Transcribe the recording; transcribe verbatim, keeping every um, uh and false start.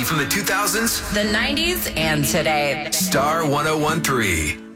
from the two thousands, the nineties, and today. Star one oh one three.